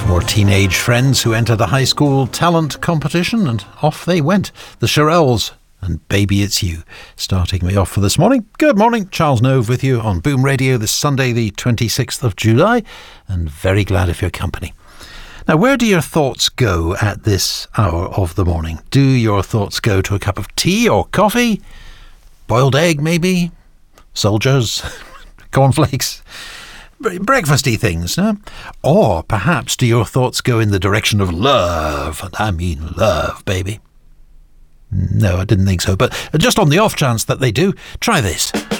Four teenage friends who entered a high school talent competition, and off they went. The Shirelles and Baby It's You. Starting me off for this morning. Good morning, Charles Nove with you on Boom Radio this Sunday, the 26th of July, and very glad of your company. Now, where do your thoughts go at this hour of the morning? Do your thoughts go to a cup of tea or coffee? Boiled egg, maybe? Soldiers? Cornflakes? Breakfasty things, no? Or perhaps do your thoughts go in the direction of love? And I mean love, baby. No, I didn't think so, but just on the off chance that they do, try this.